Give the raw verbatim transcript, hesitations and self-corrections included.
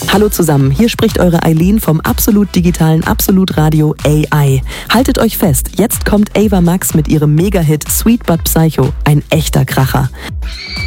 Hallo zusammen, hier spricht eure Eileen vom absolut digitalen Absolut Radio A I. Haltet euch fest, jetzt kommt Ava Max mit ihrem Mega-Hit Sweet But Psycho, ein echter Kracher.